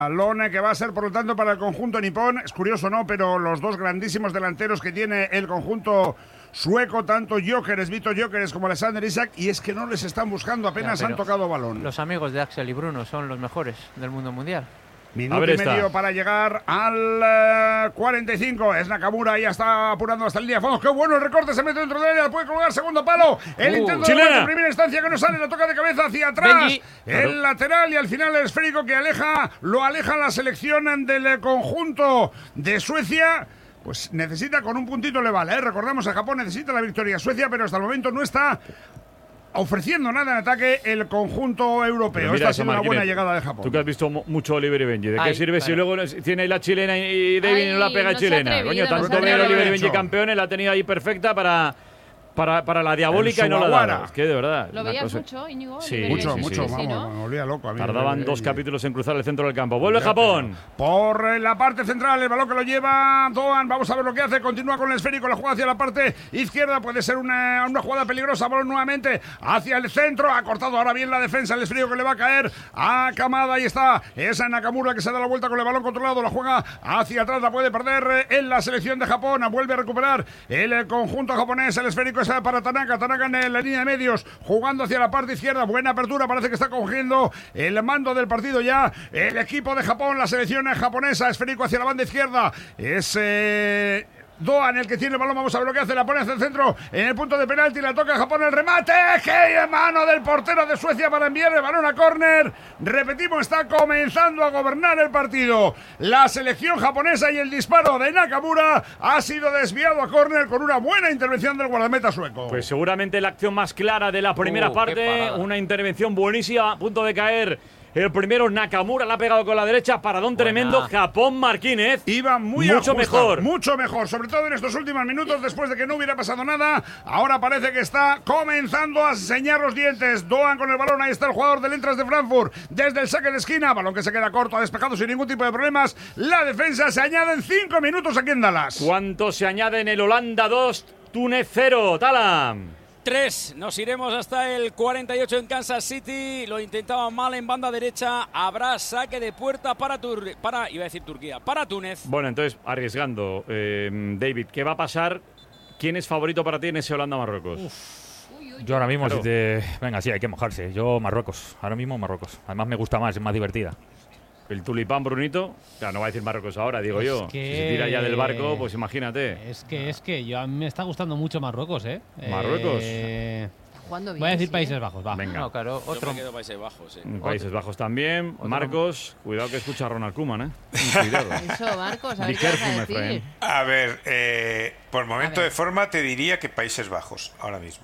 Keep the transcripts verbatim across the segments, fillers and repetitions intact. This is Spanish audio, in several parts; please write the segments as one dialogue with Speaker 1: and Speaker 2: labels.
Speaker 1: Balón que va a ser, por lo tanto, para el conjunto nipón. Es curioso, ¿no? Pero los dos grandísimos delanteros que tiene el conjunto sueco, tanto Gyökeres, Vito Gyökeres como Alexander Isak, y es que no les están buscando, apenas ya, han tocado balón.
Speaker 2: Los amigos de Axel y Bruno son los mejores del mundo mundial.
Speaker 1: Minuto y medio está. Para llegar al uh, cuarenta y cinco. Es Nakamura, ya está apurando hasta el línea de fondo. ¡Qué bueno el recorte! Se mete dentro de ella, puede colgar segundo palo. El uh, intento de en primera instancia que no sale, la toca de cabeza hacia atrás. Benji. El claro. lateral y al final el esférico que aleja, lo aleja la selección del conjunto de Suecia. Pues necesita, con un puntito le vale, ¿eh? Recordamos, a Japón necesita la victoria. Suecia, pero hasta el momento no está ofreciendo nada en ataque el conjunto europeo. Esta ha sido una buena llegada de Japón.
Speaker 3: Tú que has visto mucho Oliver y Benji, ¿de
Speaker 2: Ay,
Speaker 3: qué sirve
Speaker 2: claro.
Speaker 3: si luego tiene la chilena y David
Speaker 4: Ay,
Speaker 3: no la pega
Speaker 4: no
Speaker 3: chilena? Coño, tanto ver Oliver y Benji campeones, la ha tenido ahí perfecta para... Para, para la diabólica y no la daba. Es que de verdad.
Speaker 4: ¿Lo veías cosa... mucho, Íñigo?
Speaker 3: Sí,
Speaker 1: mucho,
Speaker 3: sí,
Speaker 1: mucho.
Speaker 3: Sí,
Speaker 1: vamos,
Speaker 4: sí, ¿no?
Speaker 1: me volvía loco. A mí
Speaker 3: Tardaban
Speaker 1: me...
Speaker 3: dos capítulos en cruzar el centro del campo. Vuelve Japón.
Speaker 1: Por la parte central, el balón que lo lleva Doan. Vamos a ver lo que hace. Continúa con el esférico. La jugada hacia la parte izquierda. Puede ser una, una jugada peligrosa. Balón nuevamente hacia el centro. Ha cortado ahora bien la defensa. El esférico que le va a caer a Kamada. Ahí está. Esa Nakamura que se da la vuelta con el balón controlado. La juega hacia atrás. La puede perder en la selección de Japón. Vuelve a recuperar el conjunto japonés. El esférico es para Tanaka. Tanaka en la línea de medios, jugando hacia la parte izquierda. Buena apertura, parece que está cogiendo el mando del partido ya el equipo de Japón, la selección japonesa. Esférico hacia la banda izquierda. Es eh, Doan el que tiene el balón. Vamos a ver lo que hace. La pone hacia el centro en el punto de penalti. La toca Japón. El remate. ¡Qué mano del portero de Suecia para enviar el balón a córner! Repetimos, está comenzando a gobernar el partido la selección japonesa y el disparo de Nakamura ha sido desviado a córner con una buena intervención del guardameta sueco.
Speaker 3: Pues seguramente la acción más clara de la primera uh, parte. Una intervención buenísima, a punto de caer. El primero, Nakamura, la ha pegado con la derecha, paradón Buena. tremendo, Japón Marquínez.
Speaker 1: Iba muy
Speaker 3: mucho
Speaker 1: ajustado,
Speaker 3: mejor.
Speaker 1: Mucho mejor, sobre todo en estos últimos minutos, después de que no hubiera pasado nada. Ahora parece que está comenzando a enseñar los dientes. Doan con el balón, ahí está el jugador del Eintracht de Frankfurt, desde el saque de esquina, balón que se queda corto, ha despejado sin ningún tipo de problemas. La defensa se añade en cinco minutos aquí en Dallas.
Speaker 3: ¿Cuánto se añade en el Holanda dos, Túnez cero, Talam?
Speaker 5: Tres, nos iremos hasta el cuarenta y ocho en Kansas City. Lo intentaba mal en banda derecha. Habrá saque de puerta para Tur para iba a decir Turquía, para Túnez.
Speaker 3: Bueno, entonces arriesgando, eh, David, ¿qué va a pasar? ¿Quién es favorito para ti en ese Holanda-Marruecos?
Speaker 6: Yo ahora mismo,
Speaker 3: claro.
Speaker 6: si te... venga, sí, hay que mojarse. Yo Marruecos, ahora mismo Marruecos. Además me gusta más, es más divertida.
Speaker 3: El tulipán, Brunito, claro, no va a decir Marruecos ahora, digo es yo.
Speaker 7: Que...
Speaker 3: Si se tira ya del barco, pues imagínate.
Speaker 7: Es que, es que yo, a mí me está gustando mucho Marruecos, ¿eh?
Speaker 3: Marruecos.
Speaker 7: Eh...
Speaker 4: Bien,
Speaker 7: Voy a decir
Speaker 4: sí,
Speaker 7: Países
Speaker 4: ¿eh?
Speaker 7: Bajos, va.
Speaker 3: Venga.
Speaker 2: No, claro, otro.
Speaker 5: Yo me quedo Países Bajos, sí.
Speaker 3: Países
Speaker 2: otro.
Speaker 3: Bajos también.
Speaker 2: Otro.
Speaker 3: Marcos, cuidado que escucha a Ronald Koeman, ¿eh? Cuidado.
Speaker 4: Eso, Marcos, a
Speaker 3: Be
Speaker 4: ver qué vas
Speaker 3: careful,
Speaker 4: a
Speaker 3: my
Speaker 4: decir.
Speaker 3: friend.
Speaker 8: A ver, eh, por momento
Speaker 4: ver.
Speaker 8: de forma te diría que Países Bajos, ahora mismo.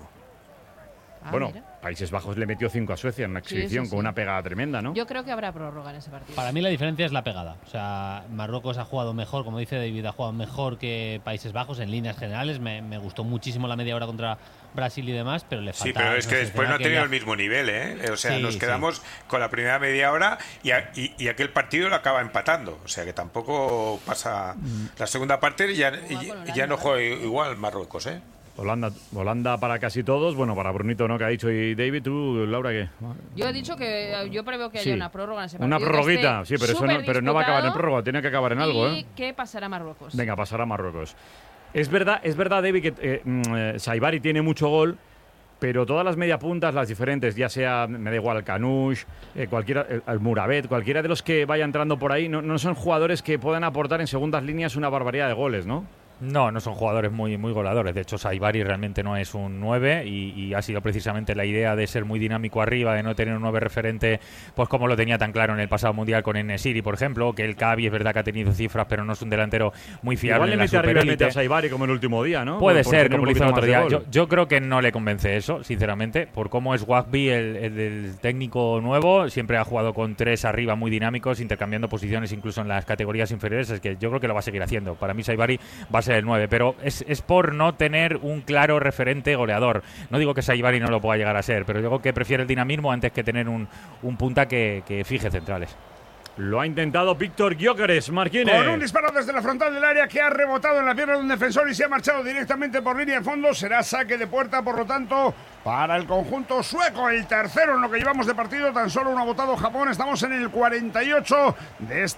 Speaker 4: Ah,
Speaker 3: bueno,
Speaker 4: mira.
Speaker 3: Países Bajos le metió cinco a Suecia en una exhibición
Speaker 4: sí, sí,
Speaker 3: con
Speaker 4: sí.
Speaker 3: una pegada tremenda, ¿no?
Speaker 4: Yo creo que habrá prórroga en ese partido.
Speaker 7: Para mí la diferencia es la pegada. O sea, Marruecos ha jugado mejor, como dice David, ha jugado mejor que Países Bajos en líneas generales. Me, me gustó muchísimo la media hora contra Brasil y demás, pero le falta...
Speaker 8: Sí, pero es que
Speaker 7: sé,
Speaker 8: después no ha
Speaker 7: que
Speaker 8: tenido
Speaker 7: ya...
Speaker 8: el mismo nivel, ¿eh? O sea,
Speaker 7: Sí,
Speaker 8: nos
Speaker 7: sí.
Speaker 8: quedamos con la primera media hora y, a, y, y aquel partido lo acaba empatando. O sea, que tampoco pasa... La segunda parte ya, ya, ya no juega igual Marruecos, ¿eh?
Speaker 3: Holanda, Holanda para casi todos. Bueno, para Brunito, ¿no? Que ha dicho. Y David, tú, Laura, ¿qué?
Speaker 4: Yo he dicho que yo preveo que haya
Speaker 3: Sí.
Speaker 4: una prórroga en ese partido.
Speaker 3: Una prorroguita,
Speaker 4: que esté
Speaker 3: sí, pero, eso no, pero no va a acabar en
Speaker 4: superdisputado
Speaker 3: prórroga, tiene que acabar en algo, ¿eh?
Speaker 4: ¿Y qué pasará a Marruecos?
Speaker 3: Venga, pasará a Marruecos. Es verdad, es verdad, David, que eh, mm, Saibari tiene mucho gol, pero todas las mediapuntas, las diferentes, ya sea, me da igual, Canush, eh, cualquiera, el, el Murabet, cualquiera de los que vaya entrando por ahí, no, no son jugadores que puedan aportar en segundas líneas una barbaridad de goles, ¿no?
Speaker 6: No, no son jugadores muy, muy goleadores. De hecho, Saibari realmente no es un nueve y, y ha sido precisamente la idea de ser muy dinámico arriba, de no tener un nueve referente, pues como lo tenía tan claro en el pasado Mundial con En-Nesyri, por ejemplo, que el Cavi es verdad que ha tenido cifras, pero no es un delantero muy fiable.
Speaker 3: Igual le
Speaker 6: en la
Speaker 3: mete arriba y
Speaker 6: superélite.
Speaker 3: mete a Saibari como el último día, ¿no?
Speaker 6: Puede
Speaker 3: por, por
Speaker 6: ser, como lo hizo el otro día. Yo,
Speaker 3: Yo,
Speaker 6: yo creo que no le convence eso, sinceramente, por cómo es Wagby, el, el, el técnico nuevo, siempre ha jugado con tres arriba muy dinámicos, intercambiando posiciones incluso en las categorías inferiores, es que yo creo que lo va a seguir haciendo. Para mí Saibari va a ser el nueve, pero Es, es por no tener un claro referente goleador. No digo que Saibari no lo pueda llegar a ser, pero digo que prefiere el dinamismo antes que tener un, un punta que, que fije centrales.
Speaker 3: Lo ha intentado Víctor Gyökeres, Marquines.
Speaker 1: Con un disparo desde la frontal del área que ha rebotado en la pierna de un defensor y se ha marchado directamente por línea de fondo. Será saque de puerta, por lo tanto, para el conjunto sueco. El tercero en lo que llevamos de partido. Tan solo uno ha votado Japón. Estamos en el cuarenta y ocho de este